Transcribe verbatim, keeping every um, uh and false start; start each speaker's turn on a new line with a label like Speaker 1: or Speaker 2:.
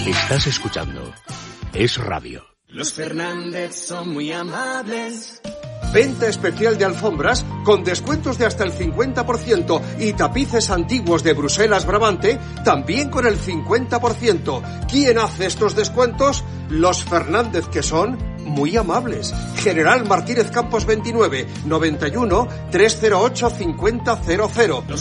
Speaker 1: Estás escuchando Es Radio.
Speaker 2: Los Fernández son muy amables.
Speaker 3: Venta especial de alfombras con descuentos de hasta el cincuenta por ciento y tapices antiguos de Bruselas Brabante también con el cincuenta por ciento. ¿Quién hace estos descuentos? Los Fernández, que son muy amables. General Martínez Campos veintinueve, noventa y uno, trescientos ocho, cincuenta cero cero.